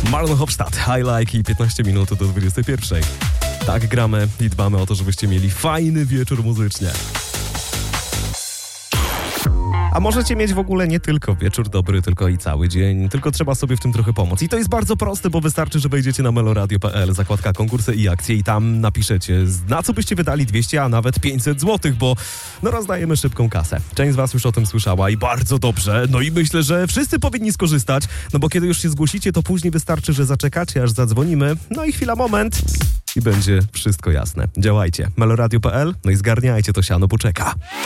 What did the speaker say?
Marlon Hofstadt, I Like i 15 minut do 21. Tak gramy i dbamy o to, żebyście mieli fajny wieczór muzycznie. A możecie mieć w ogóle nie tylko wieczór dobry, tylko i cały dzień, tylko trzeba sobie w tym trochę pomóc. I to jest bardzo proste, bo wystarczy, że wejdziecie na meloradio.pl, zakładka konkursy i akcje i tam napiszecie, na co byście wydali 200, a nawet 500 zł, bo rozdajemy szybką kasę. Część z was już o tym słyszała i bardzo dobrze, no i myślę, że wszyscy powinni skorzystać, no bo kiedy już się zgłosicie, to później wystarczy, że zaczekacie, aż zadzwonimy, no i chwila, moment i będzie wszystko jasne. Działajcie. meloradio.pl, no i zgarniajcie to siano, poczeka.